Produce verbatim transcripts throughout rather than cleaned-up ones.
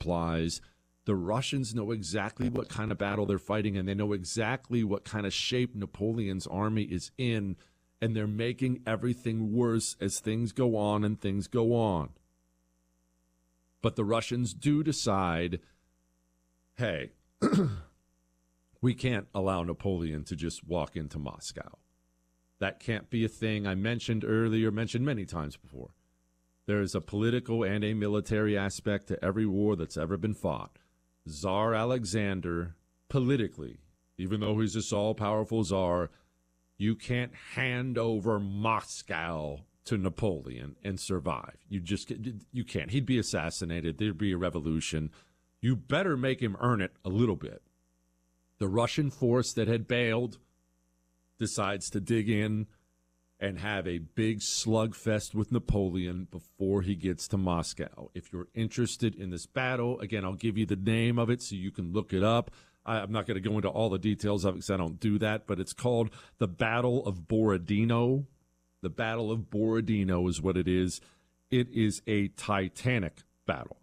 supplies. The Russians know exactly what kind of battle they're fighting, and they know exactly what kind of shape Napoleon's army is in, and they're making everything worse as things go on and things go on. But the Russians do decide, hey, we can't allow Napoleon to just walk into Moscow. That can't be a thing. I mentioned earlier, mentioned many times before. There is a political and a military aspect to every war that's ever been fought. Tsar Alexander, politically, even though he's this all-powerful czar, you can't hand over Moscow to Napoleon and survive. You just you can't. He'd be assassinated. There'd be a revolution. You better make him earn it a little bit. The Russian force that had bailed decides to dig in and have a big slugfest with Napoleon before he gets to Moscow. If you're interested in this battle, again, I'll give you the name of it so you can look it up. I, I'm not going to go into all the details of it because I don't do that, but it's called the Battle of Borodino. The Battle of Borodino is what it is. It is a titanic battle.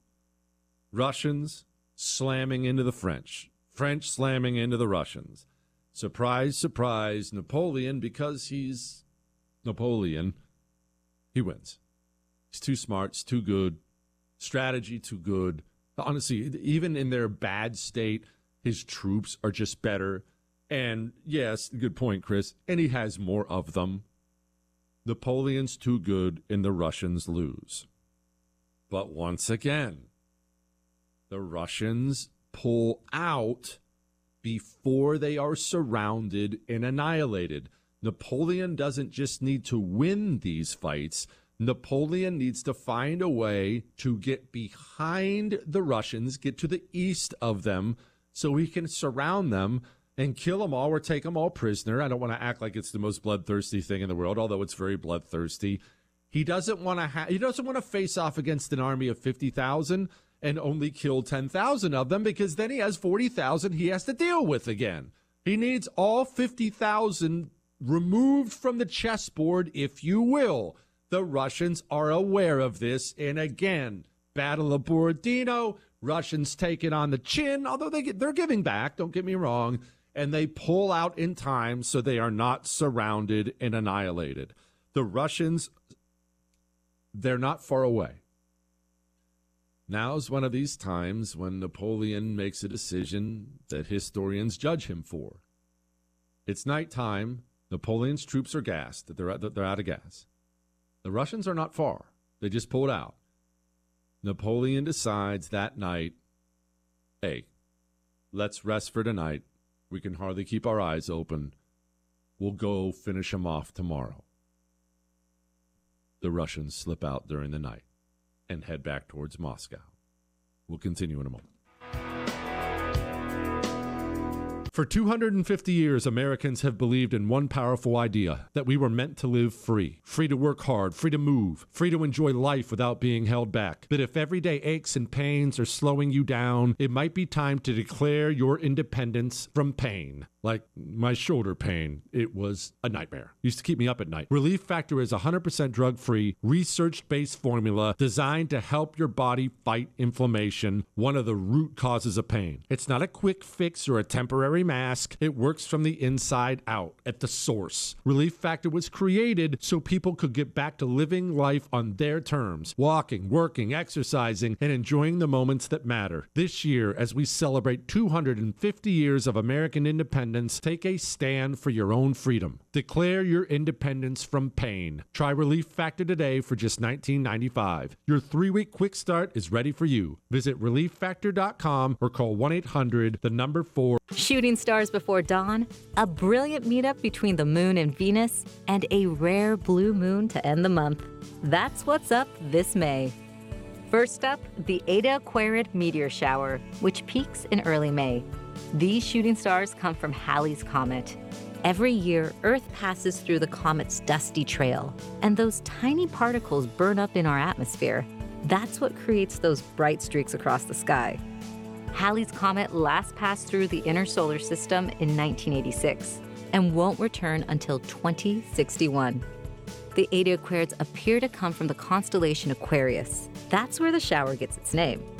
Russians slamming into the French. French slamming into the Russians. Surprise, surprise, Napoleon, because he's Napoleon, he wins. He's too smart, he's too good, strategy too good. Honestly, even in their bad state, his troops are just better. And yes, good point, Chris, and he has more of them. Napoleon's too good, and the Russians lose. But once again, the Russians pull out before they are surrounded and annihilated. Napoleon doesn't just need to win these fights. Napoleon needs to find a way to get behind the Russians, get to the east of them, so he can surround them and kill them all or take them all prisoner. I don't want to act like it's the most bloodthirsty thing in the world, although it's very bloodthirsty. He doesn't want to ha- he doesn't want to face off against an army of fifty thousand and only kill ten thousand of them, because then he has forty thousand he has to deal with again. He needs all fifty thousand removed from the chessboard, if you will. The Russians are aware of this, and again, Battle of Borodino, Russians take it on the chin, although they get, they're giving back, don't get me wrong, and they pull out in time so they are not surrounded and annihilated. The Russians, they're not far away. Now's one of these times when Napoleon makes a decision that historians judge him for. It's nighttime. Napoleon's troops are gassed. They're, they're out of gas. The Russians are not far. They just pulled out. Napoleon decides that night, hey, let's rest for tonight. We can hardly keep our eyes open. We'll go finish them off tomorrow. The Russians slip out during the night and head back towards Moscow. We'll continue in a moment. For two hundred fifty years, Americans have believed in one powerful idea, that we were meant to live free. Free to work hard, free to move, free to enjoy life without being held back. But if everyday aches and pains are slowing you down, it might be time to declare your independence from pain. Like my shoulder pain, it was a nightmare. Used to keep me up at night. Relief Factor is a one hundred percent drug-free, research-based formula designed to help your body fight inflammation, one of the root causes of pain. It's not a quick fix or a temporary mask. It works from the inside out, at the source. Relief Factor was created so people could get back to living life on their terms, walking, working, exercising, and enjoying the moments that matter. This year, as we celebrate two hundred fifty years of American independence, take a stand for your own freedom. Declare your independence from pain. Try Relief Factor today for just nineteen ninety-five dollars. Your three-week quick start is ready for you. Visit relief factor dot com or call one eight hundred, the number four. Shooting stars before dawn, a brilliant meetup between the moon and Venus, and a rare blue moon to end the month. That's what's up this May. First up, the Eta Aquarid meteor shower, which peaks in early May. These shooting stars come from Halley's Comet. Every year, Earth passes through the comet's dusty trail, and those tiny particles burn up in our atmosphere. That's what creates those bright streaks across the sky. Halley's Comet last passed through the inner solar system in nineteen eighty-six and won't return until twenty sixty-one. The Eta Aquarids appear to come from the constellation Aquarius. That's where the shower gets its name.